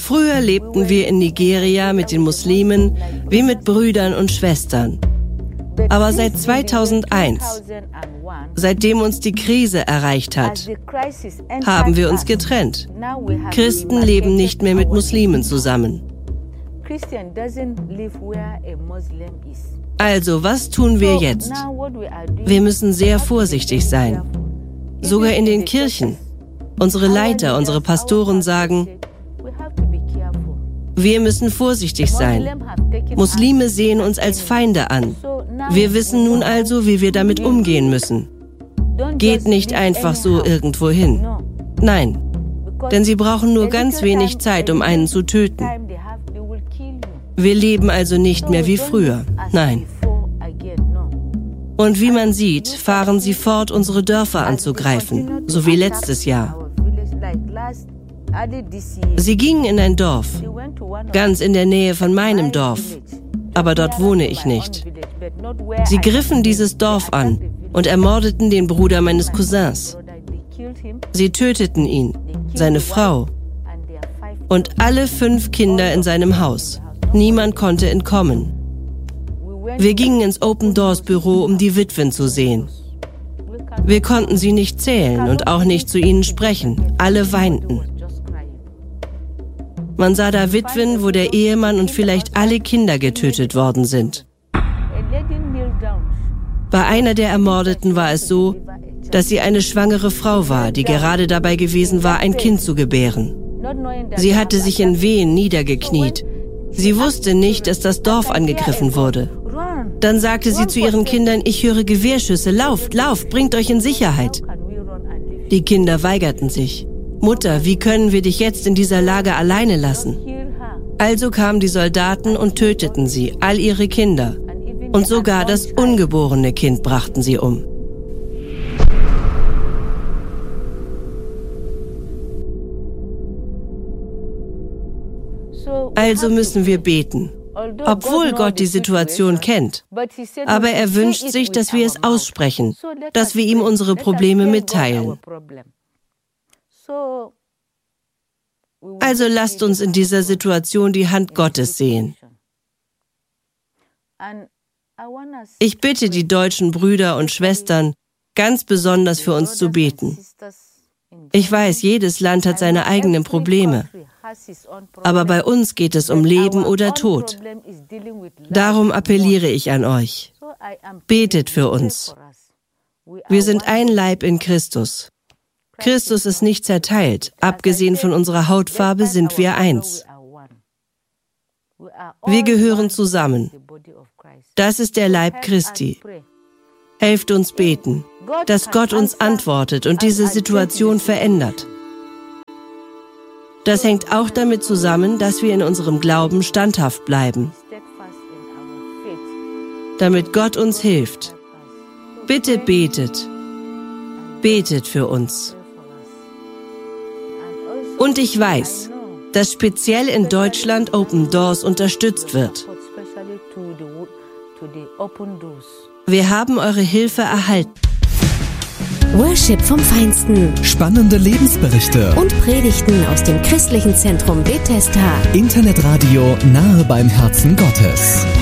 Früher lebten wir in Nigeria mit den Muslimen wie mit Brüdern und Schwestern. Aber seit 2001, seitdem uns die Krise erreicht hat, haben wir uns getrennt. Christen leben nicht mehr mit Muslimen zusammen. Also, was tun wir jetzt? Wir müssen sehr vorsichtig sein. Sogar in den Kirchen. Unsere Leiter, unsere Pastoren sagen, wir müssen vorsichtig sein. Muslime sehen uns als Feinde an. Wir wissen nun also, wie wir damit umgehen müssen. Geht nicht einfach so irgendwo hin. Nein, denn sie brauchen nur ganz wenig Zeit, um einen zu töten. Wir leben also nicht mehr wie früher. Nein. Und wie man sieht, fahren sie fort, unsere Dörfer anzugreifen, so wie letztes Jahr. Sie gingen in ein Dorf, ganz in der Nähe von meinem Dorf, aber dort wohne ich nicht. Sie griffen dieses Dorf an und ermordeten den Bruder meines Cousins. Sie töteten ihn, seine Frau und alle 5 Kinder in seinem Haus. Niemand konnte entkommen. Wir gingen ins Open Doors Büro, um die Witwen zu sehen. Wir konnten sie nicht zählen und auch nicht zu ihnen sprechen. Alle weinten. Man sah da Witwen, wo der Ehemann und vielleicht alle Kinder getötet worden sind. Bei einer der Ermordeten war es so, dass sie eine schwangere Frau war, die gerade dabei gewesen war, ein Kind zu gebären. Sie hatte sich in Wehen niedergekniet. Sie wusste nicht, dass das Dorf angegriffen wurde. Dann sagte sie zu ihren Kindern, ich höre Gewehrschüsse, lauft, lauft, bringt euch in Sicherheit. Die Kinder weigerten sich. Mutter, wie können wir dich jetzt in dieser Lage alleine lassen? Also kamen die Soldaten und töteten sie, all ihre Kinder. Und sogar das ungeborene Kind brachten sie um. Also müssen wir beten, obwohl Gott die Situation kennt. Aber er wünscht sich, dass wir es aussprechen, dass wir ihm unsere Probleme mitteilen. Also lasst uns in dieser Situation die Hand Gottes sehen. Ich bitte die deutschen Brüder und Schwestern, ganz besonders für uns zu beten. Ich weiß, jedes Land hat seine eigenen Probleme. Aber bei uns geht es um Leben oder Tod. Darum appelliere ich an euch. Betet für uns. Wir sind ein Leib in Christus. Christus ist nicht zerteilt. Abgesehen von unserer Hautfarbe sind wir eins. Wir gehören zusammen. Das ist der Leib Christi. Helft uns beten, dass Gott uns antwortet und diese Situation verändert. Das hängt auch damit zusammen, dass wir in unserem Glauben standhaft bleiben, damit Gott uns hilft. Bitte betet. Betet für uns. Und ich weiß, dass speziell in Deutschland Open Doors unterstützt wird. Wir haben eure Hilfe erhalten. Worship vom Feinsten. Spannende Lebensberichte. Und Predigten aus dem christlichen Zentrum Bethesda. Internetradio nahe beim Herzen Gottes.